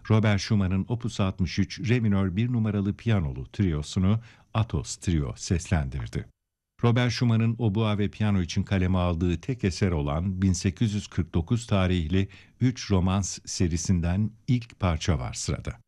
Robert Schumann'ın Opus 63 Re minör 1 numaralı piyanolu triyosunu Atos Trio seslendirdi. Robert Schumann'ın obua ve piyano için kaleme aldığı tek eser olan 1849 tarihli 3 Romans serisinden ilk parça var sırada.